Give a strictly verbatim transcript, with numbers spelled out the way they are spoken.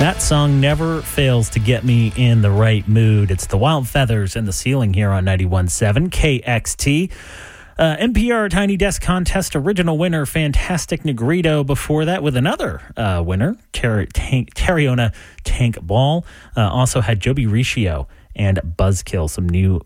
That song never fails to get me in the right mood. It's the Wild Feathers and the Ceiling here on ninety-one point seven K X T. Uh, N P R Tiny Desk Contest original winner, Fantastic Negrito. Before that, with another uh, winner, Ter- Tank, Terriona Tank Ball. Uh, also had Joby Riccio and Buzzkill, some new